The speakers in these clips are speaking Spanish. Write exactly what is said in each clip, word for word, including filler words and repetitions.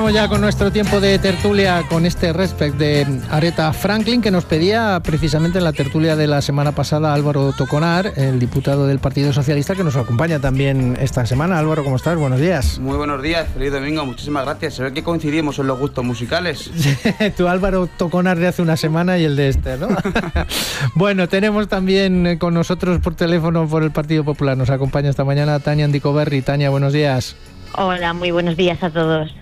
Vamos ya con nuestro tiempo de tertulia con este Respect de Aretha Franklin, que nos pedía precisamente en la tertulia de la semana pasada Álvaro Toconar, el diputado del Partido Socialista, que nos acompaña también esta semana. Álvaro, ¿cómo estás? Buenos días. Muy buenos días, feliz domingo, muchísimas gracias. Se ve que coincidimos en los gustos musicales. Tu Álvaro Toconar de hace una semana y el de este, ¿no? Bueno, tenemos también con nosotros por teléfono por el Partido Popular, nos acompaña esta mañana Tania Andicoberri. Tania, buenos días. Hola, muy buenos días a todos.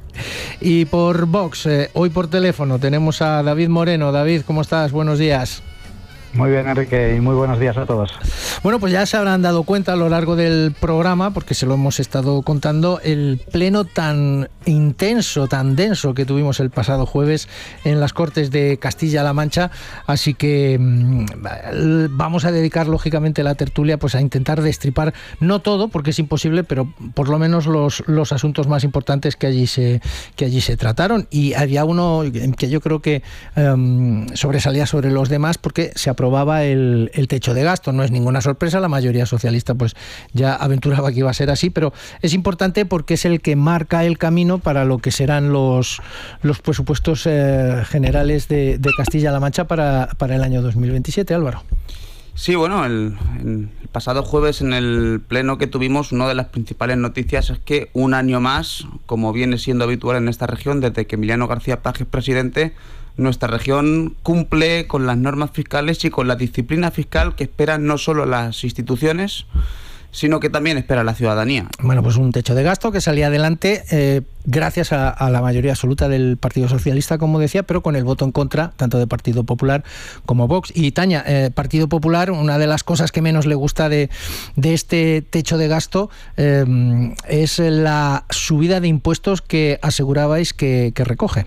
Y por Vox, eh, hoy por teléfono tenemos a David Moreno. David, ¿cómo estás? Buenos días. Muy bien, Enrique, y muy buenos días a todos. Bueno, pues ya se habrán dado cuenta a lo largo del programa, porque se lo hemos estado contando, el pleno tan intenso, tan denso que tuvimos el pasado jueves en las Cortes de Castilla-La Mancha, así que mmm, vamos a dedicar lógicamente la tertulia pues a intentar destripar, no todo, porque es imposible, pero por lo menos los, los asuntos más importantes que allí se, que allí se trataron. Y había uno que yo creo que um, sobresalía sobre los demás, porque se aprobaba el, el techo de gasto. No es ninguna sorpresa, la mayoría socialista pues ya aventuraba que iba a ser así, pero es importante porque es el que marca el camino para lo que serán los, los presupuestos eh, generales de, de Castilla-La Mancha para, para el año dos mil veintisiete, Álvaro. Sí, bueno, el, el pasado jueves en el pleno que tuvimos, una de las principales noticias es que un año más, como viene siendo habitual en esta región desde que Emiliano García Paje es presidente, nuestra región cumple con las normas fiscales y con la disciplina fiscal que esperan no solo las instituciones, sino que también espera la ciudadanía. Bueno, pues un techo de gasto que salía adelante eh, gracias a, a la mayoría absoluta del Partido Socialista, como decía, pero con el voto en contra, tanto de Partido Popular como Vox. Y Tania, eh, Partido Popular, una de las cosas que menos le gusta de, de este techo de gasto eh, es la subida de impuestos que asegurabais que, que recoge.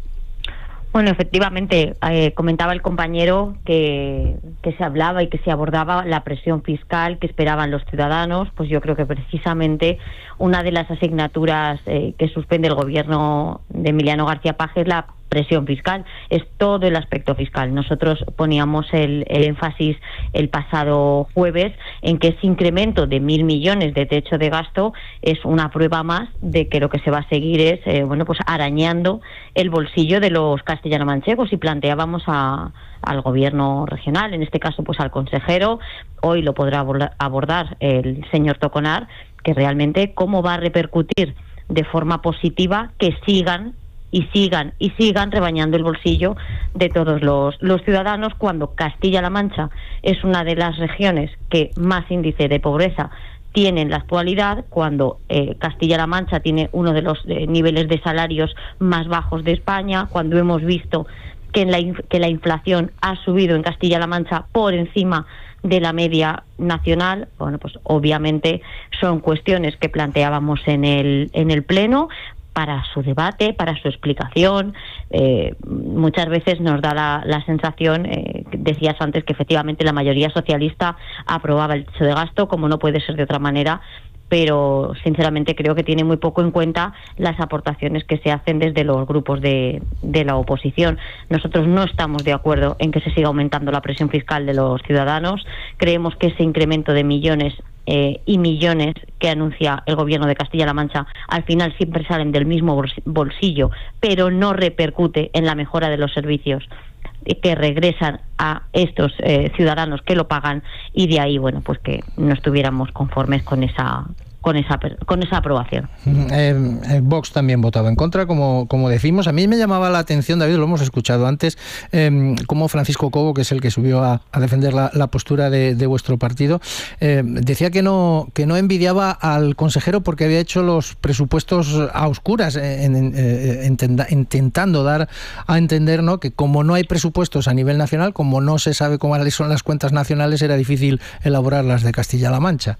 Bueno, efectivamente, eh, comentaba el compañero que, que se hablaba y que se abordaba la presión fiscal que esperaban los ciudadanos. Pues yo creo que precisamente una de las asignaturas eh, que suspende el gobierno de Emiliano García Paje es la presión fiscal, es todo el aspecto fiscal. Nosotros poníamos el, el énfasis el pasado jueves en que ese incremento de mil millones de techo de gasto es una prueba más de que lo que se va a seguir es eh, bueno pues arañando el bolsillo de los castellano-manchegos, y planteábamos a, al gobierno regional, en este caso pues al consejero, hoy lo podrá abordar, abordar el señor Toconar, que realmente cómo va a repercutir de forma positiva que sigan y sigan y sigan rebañando el bolsillo de todos los, los ciudadanos, cuando Castilla-La Mancha es una de las regiones que más índice de pobreza tiene en la actualidad, cuando eh, Castilla-La Mancha tiene uno de los eh, niveles de salarios más bajos de España, cuando hemos visto que, en la, que la inflación ha subido en Castilla-La Mancha por encima de la media nacional. Bueno, pues obviamente son cuestiones que planteábamos en el, en el Pleno, para su debate, para su explicación. Eh, muchas veces nos da la, la sensación, eh, decías antes, que efectivamente la mayoría socialista aprobaba el techo de gasto, como no puede ser de otra manera, pero sinceramente creo que tiene muy poco en cuenta las aportaciones que se hacen desde los grupos de, de la oposición. Nosotros no estamos de acuerdo en que se siga aumentando la presión fiscal de los ciudadanos. Creemos que ese incremento de millones Eh, y millones que anuncia el gobierno de Castilla-La Mancha al final siempre salen del mismo bolsillo, pero no repercute en la mejora de los servicios que regresan a estos eh, ciudadanos que lo pagan, y de ahí bueno pues que no estuviéramos conformes con esa con esa con esa aprobación. Eh, eh, Vox también votaba en contra, como, como decimos. A mí me llamaba la atención, David, lo hemos escuchado antes, eh, como Francisco Cobo, que es el que subió a, a defender la, la postura de, de vuestro partido, eh, decía que no, que no envidiaba al consejero porque había hecho los presupuestos a oscuras, en, en, eh, intenta, intentando dar a entender, ¿no?, que como no hay presupuestos a nivel nacional, como no se sabe cómo son las cuentas nacionales, era difícil elaborar las de Castilla-La Mancha.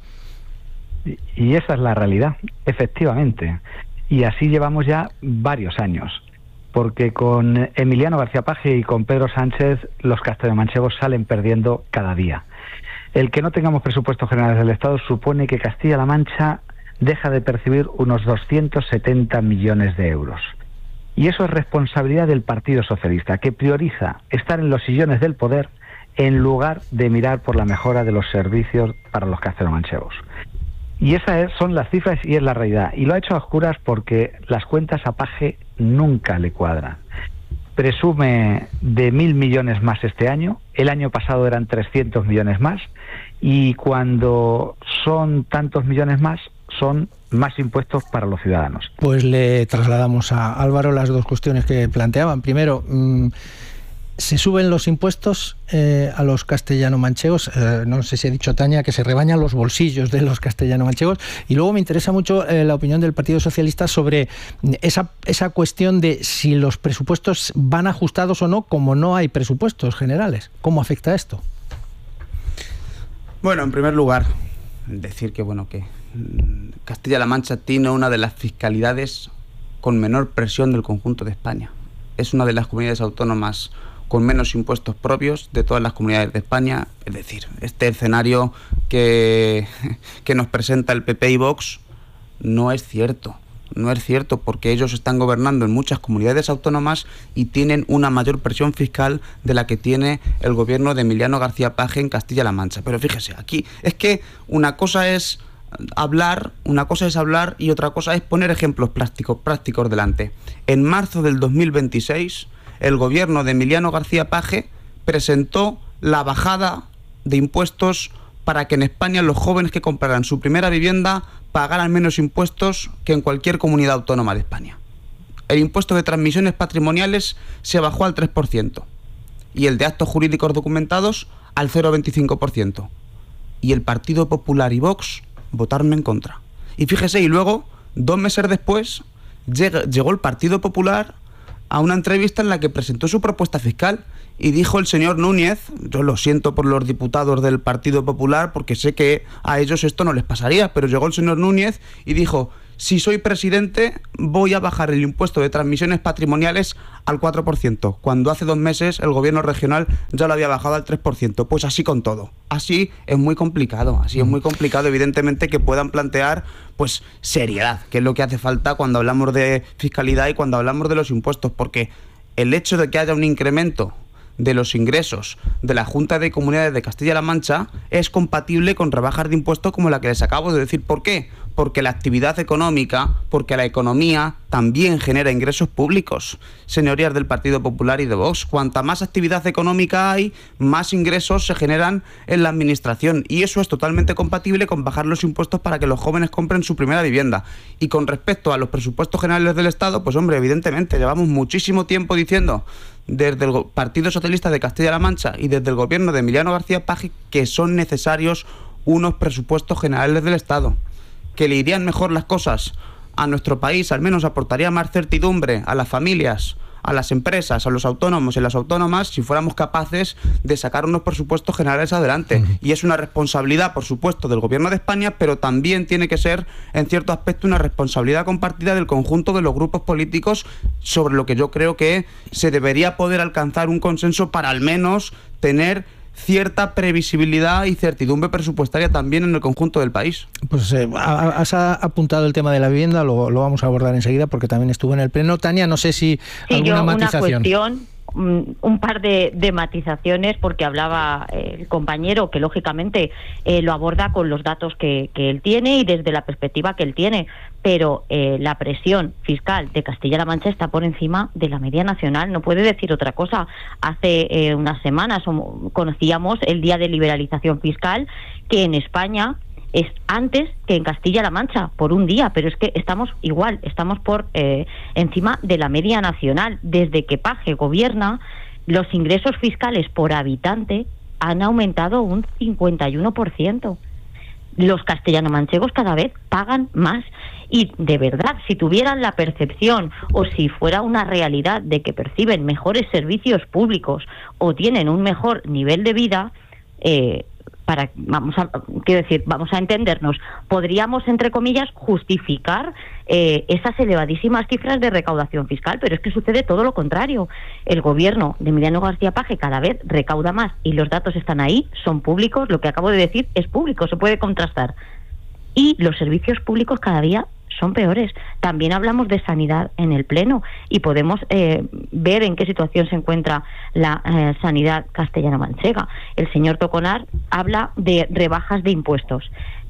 Y esa es la realidad, efectivamente. Y así llevamos ya varios años, porque con Emiliano García Paje y con Pedro Sánchez los castellanomanchegos salen perdiendo cada día. El que no tengamos presupuestos generales del Estado supone que Castilla-La Mancha deja de percibir unos doscientos setenta millones de euros. Y eso es responsabilidad del Partido Socialista, que prioriza estar en los sillones del poder en lugar de mirar por la mejora de los servicios para los castellanomanchegos. Y esas son las cifras y es la realidad. Y lo ha hecho a oscuras porque las cuentas a Paje nunca le cuadran. Presume de mil millones más este año, el año pasado eran trescientos millones más, y cuando son tantos millones más, son más impuestos para los ciudadanos. Pues le trasladamos a Álvaro las dos cuestiones que planteaban. Primero, mmm, se suben los impuestos eh, a los castellano-manchegos, eh, no sé si ha dicho Tania que se rebañan los bolsillos de los castellano-manchegos, y luego me interesa mucho eh, la opinión del Partido Socialista sobre esa, esa cuestión de si los presupuestos van ajustados o no, como no hay presupuestos generales. ¿Cómo afecta esto? Bueno, en primer lugar, decir que bueno que Castilla-La Mancha tiene una de las fiscalidades con menor presión del conjunto de España. Es una de las comunidades autónomas con menos impuestos propios de todas las comunidades de España. Es decir, este escenario que, que nos presenta el P P y Vox no es cierto. No es cierto porque ellos están gobernando en muchas comunidades autónomas y tienen una mayor presión fiscal de la que tiene el gobierno de Emiliano García Paje en Castilla-La Mancha. Pero fíjese, aquí es que una cosa es hablar, una cosa es hablar y otra cosa es poner ejemplos prácticos, prácticos delante. En marzo del dos mil veintiséis, el gobierno de Emiliano García Paje presentó la bajada de impuestos para que en España los jóvenes que compraran su primera vivienda pagaran menos impuestos que en cualquier comunidad autónoma de España. El impuesto de transmisiones patrimoniales se bajó al tres por ciento y el de actos jurídicos documentados al cero coma veinticinco por ciento. Y el Partido Popular y Vox votaron en contra. Y fíjese, y luego, dos meses después, llegó el Partido Popular a una entrevista en la que presentó su propuesta fiscal y dijo el señor Núñez, yo lo siento por los diputados del Partido Popular porque sé que a ellos esto no les pasaría, pero llegó el señor Núñez y dijo: si soy presidente voy a bajar el impuesto de transmisiones patrimoniales al cuatro por ciento, cuando hace dos meses el gobierno regional ya lo había bajado al tres por ciento. Pues así con todo. Así es muy complicado, así es muy complicado evidentemente que puedan plantear pues seriedad, que es lo que hace falta cuando hablamos de fiscalidad y cuando hablamos de los impuestos, porque el hecho de que haya un incremento de los ingresos de la Junta de Comunidades de Castilla-La Mancha es compatible con rebajas de impuestos como la que les acabo de decir. ¿Por qué? Porque la actividad económica, porque la economía también genera ingresos públicos. Señorías del Partido Popular y de Vox, cuanta más actividad económica hay, más ingresos se generan en la administración, y eso es totalmente compatible con bajar los impuestos para que los jóvenes compren su primera vivienda. Y con respecto a los presupuestos generales del Estado, pues hombre, evidentemente llevamos muchísimo tiempo diciendo desde el Partido Socialista de Castilla-La Mancha y desde el gobierno de Emiliano García Paje que son necesarios unos presupuestos generales del Estado, que le irían mejor las cosas a nuestro país, al menos aportaría más certidumbre a las familias, a las empresas, a los autónomos y las autónomas si fuéramos capaces de sacar unos presupuestos generales adelante. Uh-huh. Y es una responsabilidad, por supuesto, del Gobierno de España, pero también tiene que ser, en cierto aspecto, una responsabilidad compartida del conjunto de los grupos políticos, sobre lo que yo creo que se debería poder alcanzar un consenso para al menos tener cierta previsibilidad y certidumbre presupuestaria también en el conjunto del país. Pues eh, has apuntado el tema de la vivienda, lo, lo vamos a abordar enseguida porque también estuvo en el pleno. Tania, no sé si sí, alguna yo, matización. Una cuestión, un par de, de matizaciones, porque hablaba eh, el compañero que lógicamente eh, lo aborda con los datos que, que él tiene y desde la perspectiva que él tiene, pero eh, la presión fiscal de Castilla-La Mancha está por encima de la media nacional, no puede decir otra cosa. Hace eh, unas semanas conocíamos el Día de Liberalización Fiscal, que en España es antes que en Castilla-La Mancha, por un día, pero es que estamos igual, estamos por eh, encima de la media nacional. Desde que Paje gobierna, los ingresos fiscales por habitante han aumentado un cincuenta y uno por ciento. Los castellano-manchegos cada vez pagan más. Y de verdad, si tuvieran la percepción o si fuera una realidad de que perciben mejores servicios públicos o tienen un mejor nivel de vida, eh, para vamos a quiero decir vamos a entendernos, podríamos entre comillas justificar eh, esas elevadísimas cifras de recaudación fiscal, pero es que sucede todo lo contrario. El gobierno de Emiliano García Paje cada vez recauda más y los datos están ahí, son públicos, lo que acabo de decir es público, se puede contrastar, y los servicios públicos cada día son peores. También hablamos de sanidad en el pleno y podemos eh, ver en qué situación se encuentra la eh, sanidad castellano-manchega. El señor Toconar habla de rebajas de impuestos.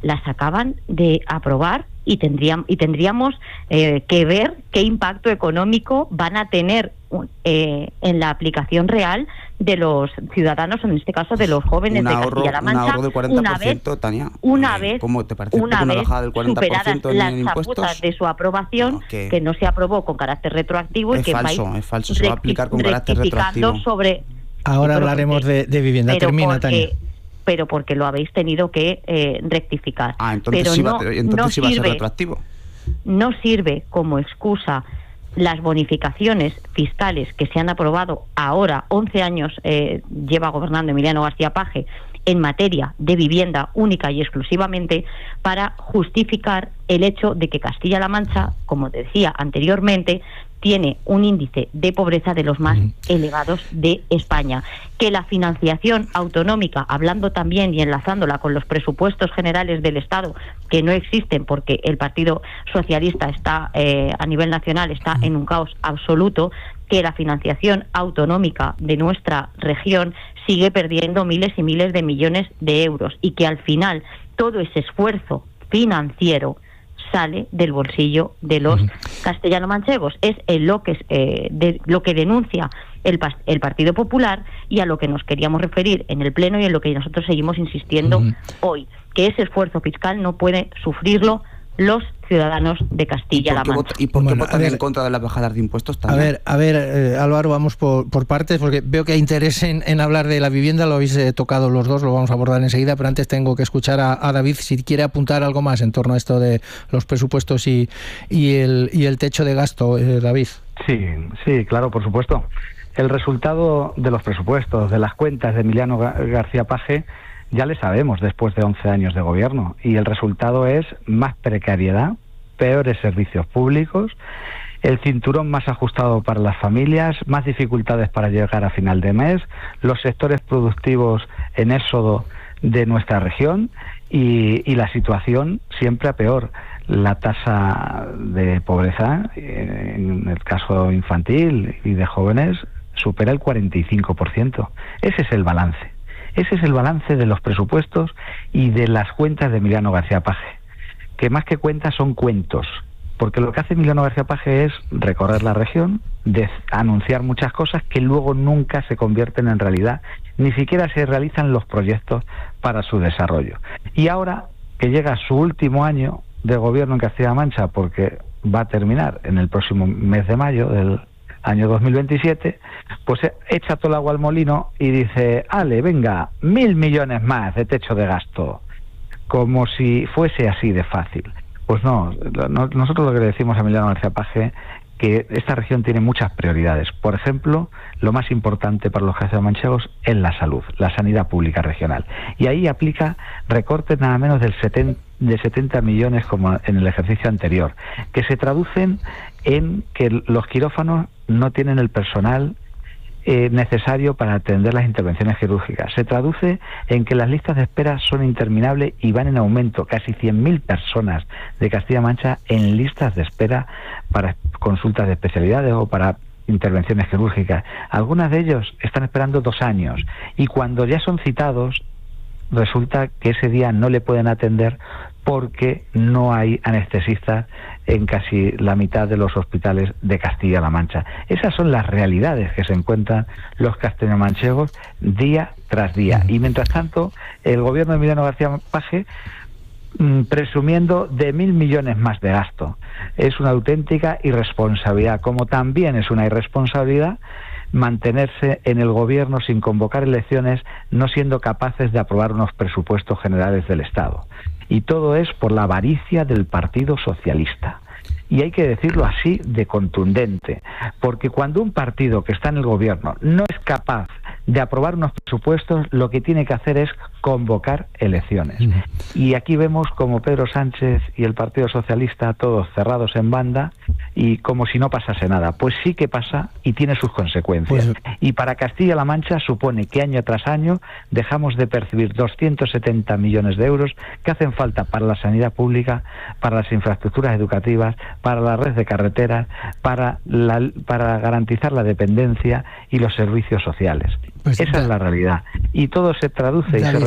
las acaban de aprobar y tendríamos, y tendríamos eh, que ver qué impacto económico van a tener eh, en la aplicación real de los ciudadanos, en este caso de los jóvenes un de ahorro, Castilla-La Mancha. Un ahorro del cuarenta por ciento, una vez, Tania. una eh, vez, ¿Cómo te parece una, una vez bajada del cuarenta por ciento superadas en las impuestos? chapuzas de su aprobación, No, que, que no se aprobó con carácter retroactivo es y que falso, vais es falso, se va a aplicar con carácter rectificando retroactivo. sobre... Ahora hablaremos porque, de, de vivienda. pero Termina, porque, Tania. Pero porque lo habéis tenido que eh, rectificar. Ah, entonces pero sí no, va, entonces no sí va a ser sirve, retroactivo. No sirve como excusa las bonificaciones fiscales que se han aprobado ahora, once años eh, lleva gobernando Emiliano García Paje, en materia de vivienda única y exclusivamente, para justificar el hecho de que Castilla-La Mancha, como decía anteriormente, tiene un índice de pobreza de los más elevados de España, que la financiación autonómica, hablando también y enlazándola con los presupuestos generales del Estado, que no existen porque el Partido Socialista está eh, a nivel nacional está en un caos absoluto, que la financiación autonómica de nuestra región sigue perdiendo miles y miles de millones de euros y que al final todo ese esfuerzo financiero sale del bolsillo de los uh-huh. castellano-manchegos. Es en lo que eh, de, lo que denuncia el, el Partido Popular y a lo que nos queríamos referir en el Pleno y en lo que nosotros seguimos insistiendo uh-huh. hoy, que ese esfuerzo fiscal no puede sufrirlo los ciudadanos de Castilla-La Mancha. ¿Y por qué bueno, votan ver, en contra de las bajadas de impuestos también? A ver, a ver, eh, Álvaro, vamos por, por partes, porque veo que hay interés en, en hablar de la vivienda, lo habéis eh, tocado los dos, lo vamos a abordar enseguida, pero antes tengo que escuchar a, a David si quiere apuntar algo más en torno a esto de los presupuestos y, y, el, y el techo de gasto, eh, David. Sí, sí, claro, por supuesto. El resultado de los presupuestos, de las cuentas de Emiliano García Paje, ya le sabemos después de once años de gobierno, y el resultado es más precariedad, peores servicios públicos, el cinturón más ajustado para las familias, más dificultades para llegar a final de mes, los sectores productivos en éxodo de nuestra región y, y la situación siempre a peor. La tasa de pobreza, en el caso infantil y de jóvenes, supera el cuarenta y cinco por ciento. Ese es el balance. Ese es el balance de los presupuestos y de las cuentas de Emiliano García Paje, que más que cuentas son cuentos, porque lo que hace Emiliano García Paje es recorrer la región, de anunciar muchas cosas que luego nunca se convierten en realidad, ni siquiera se realizan los proyectos para su desarrollo. Y ahora que llega su último año de gobierno en Castilla-La Mancha, porque va a terminar en el próximo mes de mayo del año dos mil veintisiete, pues echa todo el agua al molino y dice, ale, venga, mil millones más de techo de gasto, como si fuese así de fácil. Pues no, nosotros lo que le decimos a Emiliano García Paje, que esta región tiene muchas prioridades. Por ejemplo, lo más importante para los castellano-manchegos es la salud, la sanidad pública regional. Y ahí aplica recortes nada menos del setenta, de setenta millones como en el ejercicio anterior, que se traducen en que los quirófanos no tienen el personal eh, necesario para atender las intervenciones quirúrgicas. Se traduce en que las listas de espera son interminables y van en aumento. Casi cien mil personas de Castilla-La Mancha en listas de espera para consultas de especialidades o para intervenciones quirúrgicas. Algunas de ellos están esperando dos años y cuando ya son citados resulta que ese día no le pueden atender porque no hay anestesistas en casi la mitad de los hospitales de Castilla-La Mancha. Esas son las realidades que se encuentran los castellano-manchegos día tras día. Y mientras tanto, el gobierno de Emiliano García Paje mmm, presumiendo de mil millones más de gasto. Es una auténtica irresponsabilidad, como también es una irresponsabilidad mantenerse en el gobierno sin convocar elecciones, no siendo capaces de aprobar unos presupuestos generales del Estado. Y todo es por la avaricia del Partido Socialista. Y hay que decirlo así de contundente, porque cuando un partido que está en el gobierno no es capaz de aprobar unos presupuestos, lo que tiene que hacer es convocar elecciones. Uh-huh. Y aquí vemos como Pedro Sánchez y el Partido Socialista, todos cerrados en banda, y como si no pasase nada. Pues sí que pasa y tiene sus consecuencias. Pues... Y para Castilla-La Mancha supone que año tras año dejamos de percibir doscientos setenta millones de euros que hacen falta para la sanidad pública, para las infraestructuras educativas, para la red de carreteras, para, la, para garantizar la dependencia y los servicios sociales. Pues, Esa da, es la realidad. Y todo se traduce David, y se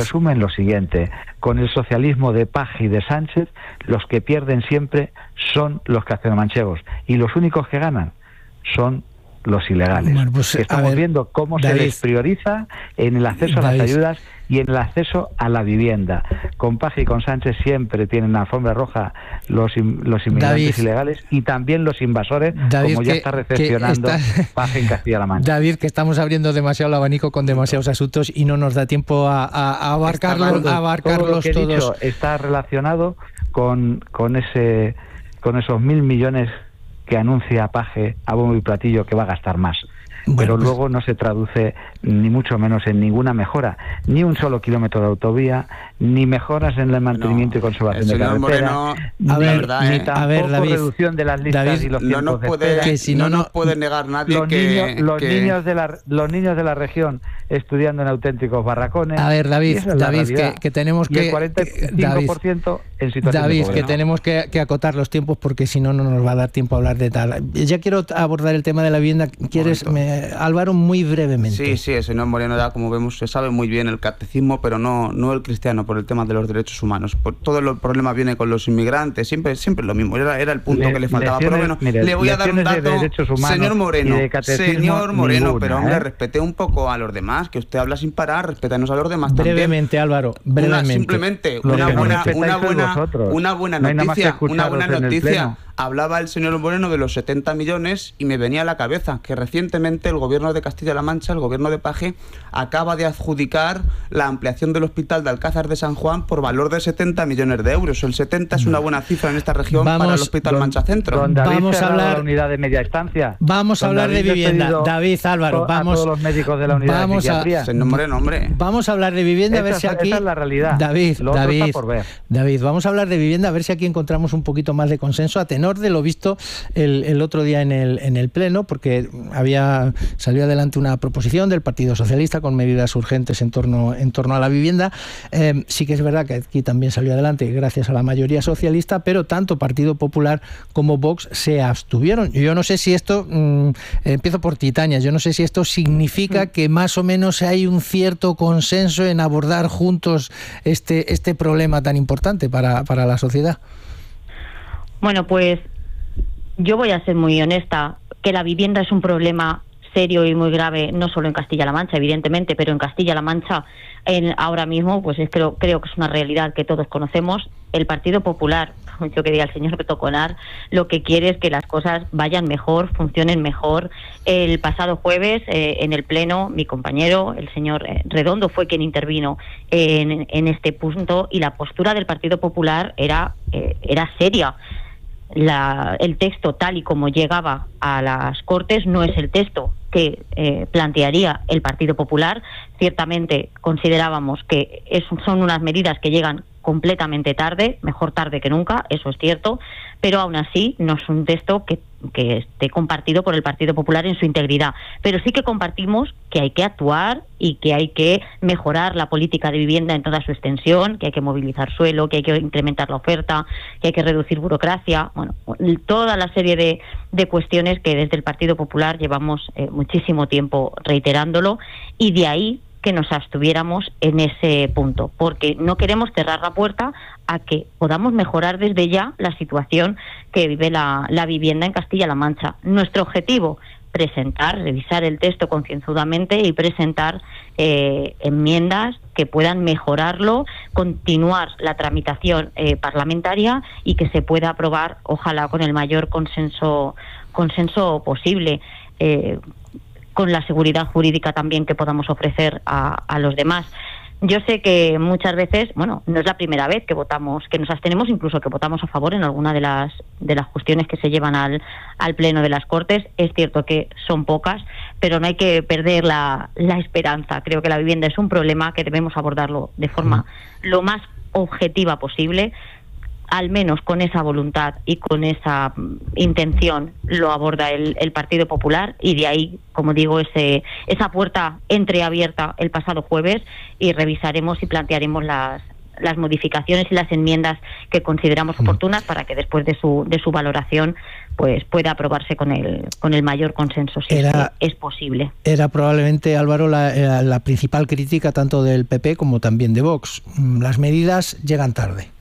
resume en lo siguiente: con el socialismo de Paje y de Sánchez, los que pierden siempre son los castellanomanchegos, y los únicos que ganan son los ilegales. Bueno, pues, Estamos ver, viendo cómo David, se les prioriza en el acceso David, a las ayudas y en el acceso a la vivienda. Con Paje y con Sánchez siempre tienen la alfombra roja los, los inmigrantes David, ilegales y también los invasores, David, como ya que, está recepcionando está... Paje en Castilla-La Mancha. David, que estamos abriendo demasiado el abanico con demasiados asuntos y no nos da tiempo a, a, a abarcarlos, a abarcarlos todo lo que he todos. Dicho está relacionado con, con, ese, con esos mil millones que anuncia Paje a bombo y platillo que va a gastar más. Bueno, pero pues, luego no se traduce ni mucho menos en ninguna mejora, ni un solo kilómetro de autovía, ni mejoras en el mantenimiento no, y conservación de carretera, Moreno, ni, a ver, verdad, ni eh. tampoco a ver, David, reducción de las listas David, y los no tiempos nos de puede, espera. Que si no, no nos no, puede negar nadie los que, niños, los que... niños de la los niños de la región estudiando en auténticos barracones. A ver, David, David, que, que tenemos y que el cuarenta y cinco por ciento David, en situación David, de pobreza. que tenemos que, que acotar los tiempos porque si no no nos va a dar tiempo a hablar de tal. Ya quiero abordar el tema de la vivienda. ¿Quieres, me, Álvaro, muy brevemente? Sí, sí, el señor Moreno, ya como vemos, se sabe muy bien el catecismo, pero no, no el cristiano, por el tema de los derechos humanos. Por todo el problema viene con los inmigrantes, siempre siempre lo mismo, era, era el punto le, que le faltaba. Pero bueno, mire, le voy a dar un dato, señor Moreno, señor Moreno, ninguna, pero hombre, ¿eh? respete un poco a los demás, que usted habla sin parar, respétanos a los demás brevemente, también. Álvaro, brevemente. Una, simplemente una buena, una buena, una buena noticia, no una buena noticia. Hablaba el señor Moreno de los setenta millones y me venía a la cabeza que recientemente el gobierno de Castilla-La Mancha, el gobierno de Paje, acaba de adjudicar la ampliación del hospital de Alcázar de San Juan por valor de setenta millones de euros. El setenta es una buena cifra en esta región vamos, para el Hospital don, Mancha Centro. Don David vamos a hablar la unidad de media estancia. Vamos a hablar David de vivienda. David, Álvaro, vamos a todos los médicos de la unidad vamos de psiquiatría. A, señor Moreno, hombre. Vamos a hablar de vivienda, esa, a ver si aquí esa es la realidad. David, Lo David, está por ver. David, vamos a hablar de vivienda a ver si aquí encontramos un poquito más de consenso a tenor de lo visto El, el otro día en el, en el Pleno, porque había salió adelante una proposición del Partido Socialista con medidas urgentes en torno, en torno a la vivienda. Eh, sí que es verdad que aquí también salió adelante gracias a la mayoría socialista, pero tanto Partido Popular como Vox se abstuvieron. Yo no sé si esto, mmm, empiezo por Titania, yo no sé si esto significa que más o menos hay un cierto consenso en abordar juntos este, este problema tan importante para, para la sociedad. Bueno, pues yo voy a ser muy honesta, que la vivienda es un problema serio y muy grave, no solo en Castilla-La Mancha, evidentemente, pero en Castilla-La Mancha en, ahora mismo, pues es, creo, creo que es una realidad que todos conocemos. El Partido Popular, yo quería al señor Betoconar, lo que quiere es que las cosas vayan mejor, funcionen mejor. El pasado jueves, eh, en el Pleno, mi compañero, el señor Redondo, fue quien intervino en, en este punto y la postura del Partido Popular era, eh, era seria. La, el texto tal y como llegaba a las Cortes no es el texto que eh, plantearía el Partido Popular. Ciertamente considerábamos que es, son unas medidas que llegan completamente tarde, mejor tarde que nunca, eso es cierto, pero aún así no es un texto que, que esté compartido por el Partido Popular en su integridad. Pero sí que compartimos que hay que actuar y que hay que mejorar la política de vivienda en toda su extensión, que hay que movilizar suelo, que hay que incrementar la oferta, que hay que reducir burocracia, bueno, toda la serie de, de cuestiones que desde el Partido Popular llevamos eh, muchísimo tiempo reiterándolo, y de ahí que nos abstuviéramos en ese punto, porque no queremos cerrar la puerta a que podamos mejorar desde ya la situación que vive la, la vivienda en Castilla-La Mancha. Nuestro objetivo, presentar, revisar el texto concienzudamente y presentar eh, enmiendas que puedan mejorarlo, continuar la tramitación eh, parlamentaria y que se pueda aprobar, ojalá con el mayor consenso, consenso posible. Eh, con la seguridad jurídica también que podamos ofrecer a, a los demás. Yo sé que muchas veces, bueno, no es la primera vez que votamos, que nos abstenemos, incluso que votamos a favor en alguna de las de las cuestiones que se llevan al, al Pleno de las Cortes. Es cierto que son pocas, pero no hay que perder la, la esperanza. Creo que la vivienda es un problema que debemos abordarlo de forma lo más objetiva posible. Al menos con esa voluntad y con esa intención lo aborda el, el Partido Popular, y de ahí, como digo, ese esa puerta entreabierta el pasado jueves, y revisaremos y plantearemos las las modificaciones y las enmiendas que consideramos oportunas para que después de su de su valoración pues pueda aprobarse con el con el mayor consenso, si era, es, es posible. Era probablemente, Álvaro, la, la principal crítica tanto del P P como también de Vox. Las medidas llegan tarde.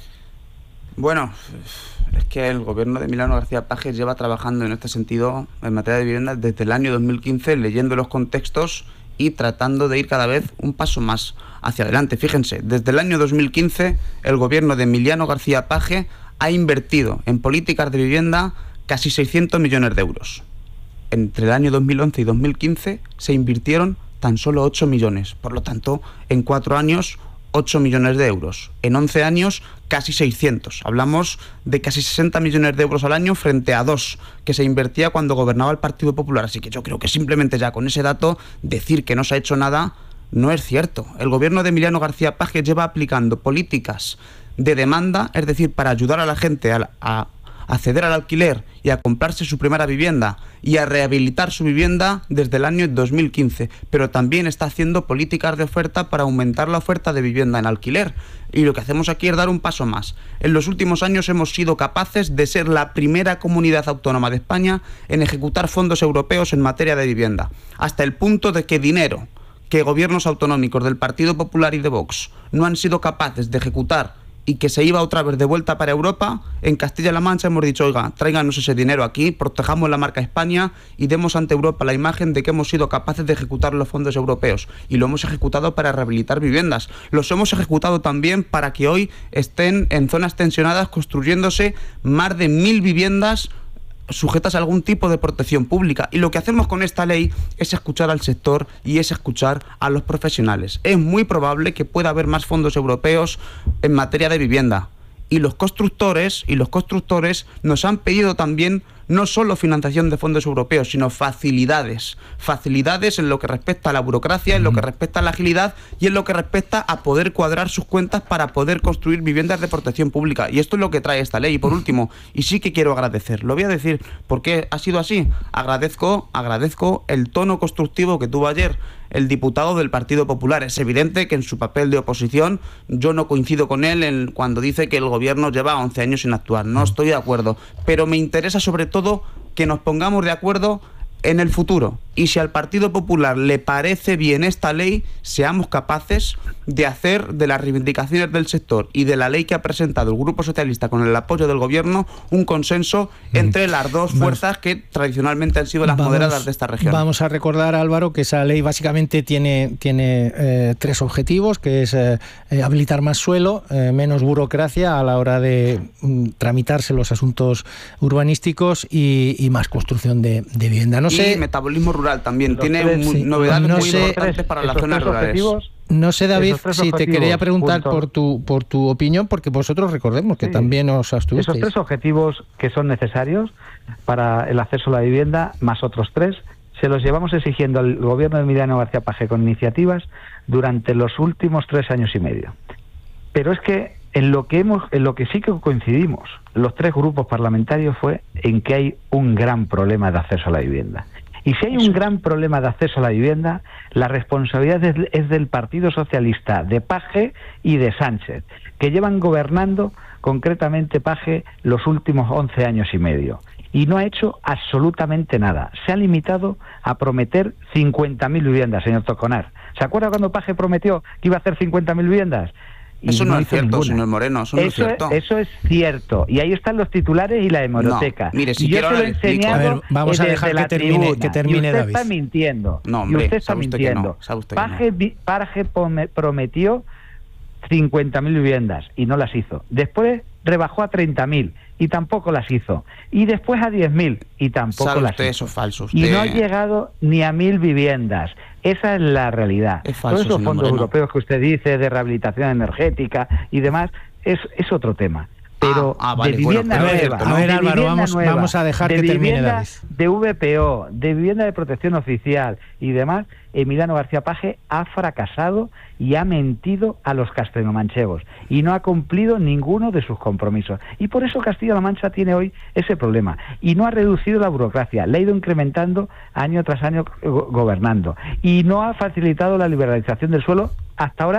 Bueno, es que el gobierno de Emiliano García Paje lleva trabajando en este sentido en materia de vivienda desde el año dos mil quince, leyendo los contextos y tratando de ir cada vez un paso más hacia adelante. Fíjense, desde el año dos mil quince el gobierno de Emiliano García Paje ha invertido en políticas de vivienda casi seiscientos millones de euros. Entre el año dos mil once y dos mil quince se invirtieron tan solo ocho millones. Por lo tanto, en cuatro años, ocho millones de euros. En once años, casi seiscientos. Hablamos de casi sesenta millones de euros al año frente a dos que se invertía cuando gobernaba el Partido Popular. Así que yo creo que simplemente ya con ese dato, decir que no se ha hecho nada no es cierto. El gobierno de Emiliano García Paje lleva aplicando políticas de demanda, es decir, para ayudar a la gente a, a acceder al alquiler y a comprarse su primera vivienda y a rehabilitar su vivienda desde el año dos mil quince, pero también está haciendo políticas de oferta para aumentar la oferta de vivienda en alquiler. Y lo que hacemos aquí es dar un paso más. En los últimos años hemos sido capaces de ser la primera comunidad autónoma de España en ejecutar fondos europeos en materia de vivienda, hasta el punto de que dinero que gobiernos autonómicos del Partido Popular y de Vox no han sido capaces de ejecutar y que se iba otra vez de vuelta para Europa, en Castilla-La Mancha hemos dicho, oiga, tráiganos ese dinero aquí, protejamos la marca España y demos ante Europa la imagen de que hemos sido capaces de ejecutar los fondos europeos. Y lo hemos ejecutado para rehabilitar viviendas. Los hemos ejecutado también para que hoy estén en zonas tensionadas construyéndose más de mil viviendas sujetas a algún tipo de protección pública. Y lo que hacemos con esta ley es escuchar al sector y es escuchar a los profesionales. Es muy probable que pueda haber más fondos europeos en materia de vivienda. Y los constructores y los constructores nos han pedido también no solo financiación de fondos europeos, sino facilidades. Facilidades en lo que respecta a la burocracia, en lo que respecta a la agilidad y en lo que respecta a poder cuadrar sus cuentas para poder construir viviendas de protección pública. Y esto es lo que trae esta ley. Y por último, y sí que quiero agradecer, lo voy a decir porque ha sido así, agradezco, agradezco el tono constructivo que tuvo ayer el diputado del Partido Popular. Es evidente que en su papel de oposición yo no coincido con él en cuando dice que el gobierno lleva once años sin actuar. No estoy de acuerdo, pero me interesa sobre todo que nos pongamos de acuerdo en el futuro. Y si al Partido Popular le parece bien esta ley, seamos capaces de hacer de las reivindicaciones del sector y de la ley que ha presentado el Grupo Socialista con el apoyo del Gobierno un consenso entre las dos fuerzas que tradicionalmente han sido las vamos, moderadas de esta región. Vamos a recordar, Álvaro, que esa ley básicamente tiene, tiene eh, tres objetivos, que es eh, habilitar más suelo, eh, menos burocracia a la hora de mm, tramitarse los asuntos urbanísticos y, y más construcción de, de vivienda. No y sé, metabolismo rural también. Tiene tres, muy, sí. novedades no muy sé, importantes para las zonas rurales. No sé, David, si te quería preguntar punto. por tu por tu opinión, porque vosotros recordemos que sí, también os abstuvisteis. Esos tres objetivos que son necesarios para el acceso a la vivienda, más otros tres, se los llevamos exigiendo al gobierno de Emiliano García Paje con iniciativas durante los últimos tres años y medio. Pero es que en lo que hemos, en lo que sí que coincidimos los tres grupos parlamentarios fue en que hay un gran problema de acceso a la vivienda. Y si hay un gran problema de acceso a la vivienda, la responsabilidad es, es del Partido Socialista, de Paje y de Sánchez, que llevan gobernando concretamente Paje los últimos once años y medio. Y no ha hecho absolutamente nada. Se ha limitado a prometer cincuenta mil viviendas, señor Toconar. ¿Se acuerda cuando Paje prometió que iba a hacer cincuenta mil viviendas? Y eso no, no es cierto, ninguna. Señor Moreno, eso no eso es cierto. Es, eso es cierto, y ahí están los titulares y la hemeroteca. No, mire, si y yo quiero se lo he enseñado a ver, vamos a dejar que termine, tribuna, que termine y usted David. está mintiendo. No, hombre, y usted está sabe usted mintiendo. que no, usted Paje, que no. Paje prometió cincuenta mil viviendas y no las hizo. Después rebajó a treinta mil y tampoco las hizo. Y después a diez mil y tampoco ¿Sabe las usted hizo. eso es falso? Usted... Y no ha llegado ni a mil viviendas. Esa es la realidad. Es falso, Todos esos fondos Moreno. europeos que usted dice de rehabilitación energética y demás es, es otro tema. Pero ah, ah, vale, de vivienda bueno, nueva, a ver, de Álvaro, vivienda vamos, nueva, vamos a dejar de que termine vivienda David. de V P O, de vivienda de protección oficial y demás, Emiliano García Paje ha fracasado y ha mentido a los castellanomanchegos y no ha cumplido ninguno de sus compromisos. Y por eso Castilla-La Mancha tiene hoy ese problema. Y no ha reducido la burocracia, la ha ido incrementando año tras año go- gobernando. Y no ha facilitado la liberalización del suelo hasta ahora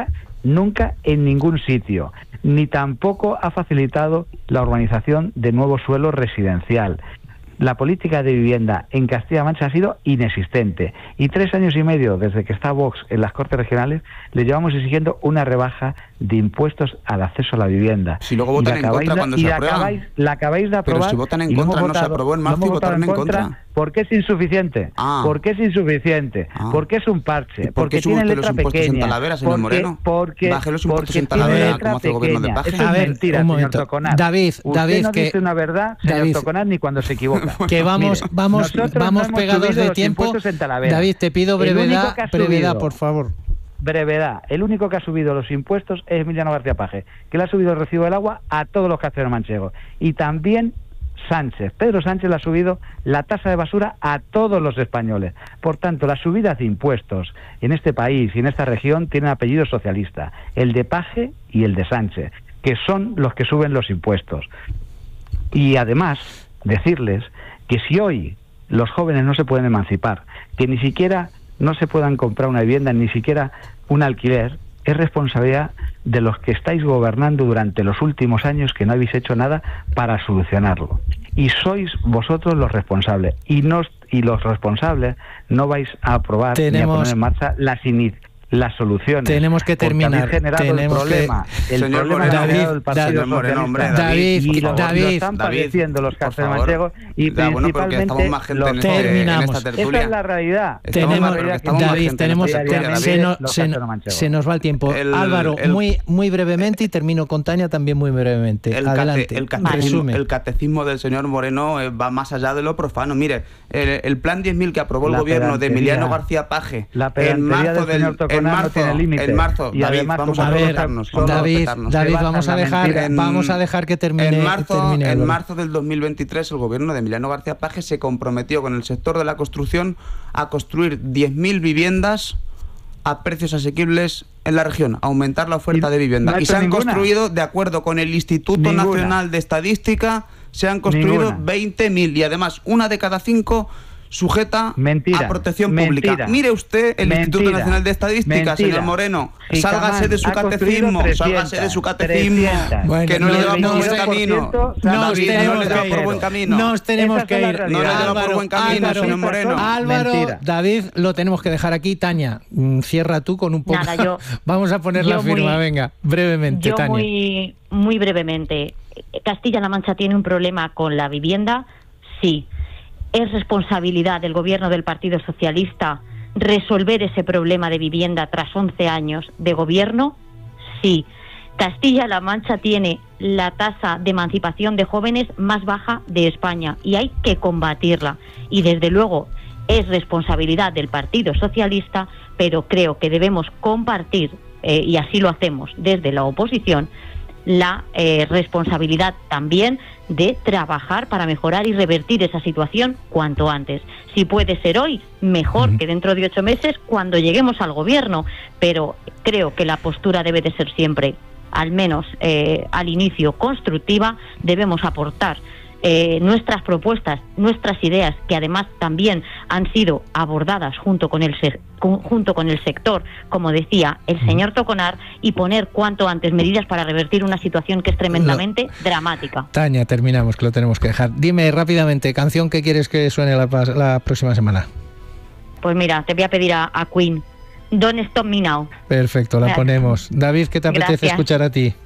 nunca en ningún sitio, ni tampoco ha facilitado la urbanización de nuevo suelo residencial. La política de vivienda en Castilla-La Mancha ha sido inexistente, y tres años y medio desde que está Vox en las Cortes Regionales le llevamos exigiendo una rebaja de impuestos al acceso a la vivienda. Si luego votan en contra cuando se aprueba. Acabáis, la acabáis de aprobar. Pero si votan en contra, no se aprobó en marzo y votaron en contra. Porque es insuficiente. Ah. Porque es insuficiente. Ah. Porque es un parche. ¿Por qué porque tiene letra los impuestos pequeña. En Talavera, señor porque, Moreno? Porque, Baje los impuestos porque en Talavera, como hace el gobierno de Paje. Eso es a ver, mentira, un señor momento. Toconat. David, Usted David, no que, dice una verdad, señor David, Toconat, ni cuando se equivoca. Que vamos, Mire, vamos, vamos no pegados de tiempo. David, te pido brevedad, brevedad, subido, por favor. Brevedad. El único que ha subido los impuestos es Emiliano García Paje, que le ha subido el recibo del agua a todos los castellano-manchegos. Y también Sánchez, Pedro Sánchez le ha subido la tasa de basura a todos los españoles. Por tanto, las subidas de impuestos en este país y en esta región tienen apellido socialista, el de Paje y el de Sánchez, que son los que suben los impuestos. Y además, decirles que si hoy los jóvenes no se pueden emancipar, que ni siquiera no se puedan comprar una vivienda, ni siquiera un alquiler, es responsabilidad de los que estáis gobernando durante los últimos años, que no habéis hecho nada para solucionarlo. Y sois vosotros los responsables. Y, no, y los responsables no vais a aprobar Tenemos... ni a poner en marcha las iniciativas. Las soluciones. Tenemos que terminar. Tenemos el problema. Que... El señor problema Moreno, David, del Partido David, Socialista. hombre, David, y lo, David, lo están David, padeciendo los castellano-manchegos y da, bueno, principalmente estamos más gente los en, este, terminamos. en esta tertulia. Esa es la realidad. Tenemos, estamos David, tenemos, tertulia, se, no, los se, se nos va el tiempo. El, Álvaro, el, muy muy brevemente, y termino con Tania también muy brevemente. El, Adelante. cate, el, catecismo, el catecismo del señor Moreno eh, va más allá de lo profano. Mire, el, el plan diez mil que aprobó el la gobierno de Emiliano García Paje en marzo del, del en marzo, no en marzo, y David, además, vamos a, a ver, respetarnos, David, vamos a respetarnos. David, vamos a dejar, en, vamos a dejar que termine. En marzo, termine, en marzo del dos mil veintitrés, el gobierno de Emiliano García Paje se comprometió con el sector de la construcción a construir diez mil viviendas a precios asequibles en la región, aumentar la oferta de vivienda. No y se han ninguna. construido, de acuerdo con el Instituto Ninguna. Nacional de Estadística, se han construido veinte mil, y además una de cada cinco sujeta mentira, a protección mentira, pública. Mire usted el mentira, Instituto Nacional de Estadística, mentira. señor Moreno. Y sálgase de su catecismo, sálgase de su catecismo, bueno, que no, no le lleva no, por buen camino. No os tenemos no le lleva que por ir. buen camino. Nos tenemos que ir. No le lleva por buen camino, Álvaro, señor Moreno. Álvaro, mentira. David, lo tenemos que dejar aquí. Tania, cierra tú con un poco. Nada, yo, Vamos a poner la firma, muy, venga, brevemente, yo Tania. Muy, muy brevemente. ¿Castilla-La Mancha tiene un problema con la vivienda? Sí. ¿Es responsabilidad del gobierno del Partido Socialista resolver ese problema de vivienda tras once años de gobierno? Sí. Castilla-La Mancha tiene la tasa de emancipación de jóvenes más baja de España y hay que combatirla. Y desde luego es responsabilidad del Partido Socialista, pero creo que debemos compartir, eh, y así lo hacemos desde la oposición, la eh, responsabilidad también de trabajar para mejorar y revertir esa situación cuanto antes. Si puede ser hoy, mejor uh-huh. que dentro de ocho meses cuando lleguemos al gobierno, pero creo que la postura debe de ser siempre, al menos eh, al inicio, constructiva. Debemos aportar eh, nuestras propuestas, nuestras ideas, que además también han sido abordadas junto con el se- con, junto con el sector, como decía el señor Toconat, y poner cuanto antes medidas para revertir una situación que es tremendamente no. dramática. Tania, terminamos, que lo tenemos que dejar. Dime rápidamente, canción que quieres que suene la, la próxima semana. Pues mira, te voy a pedir a, a Queen, Don't Stop Me Now. Perfecto, la Gracias. ponemos. David, ¿qué te apetece Gracias. escuchar a ti?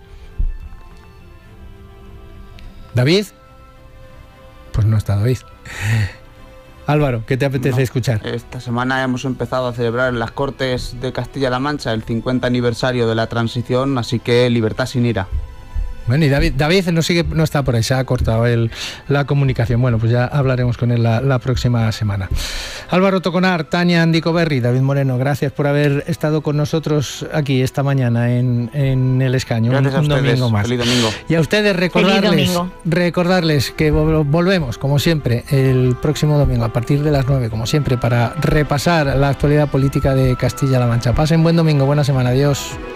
¿David? Pues no está David. Álvaro, ¿qué te apetece no, escuchar? Esta semana hemos empezado a celebrar en las Cortes de Castilla-La Mancha el cincuenta aniversario de la transición, así que libertad sin ira. Bueno, y David, David no sigue, no está por ahí, se ha cortado el, la comunicación. Bueno, pues ya hablaremos con él la, la próxima semana. Álvaro Toconat, Tania Andicoberri, David Moreno, gracias por haber estado con nosotros aquí esta mañana en, en el escaño. Gracias un, un a ustedes. domingo más. Feliz domingo. Y a ustedes recordarles, recordarles que volvemos, como siempre, el próximo domingo a partir de las nueve, como siempre, para repasar la actualidad política de Castilla-La Mancha. Pasen buen domingo, buena semana, adiós.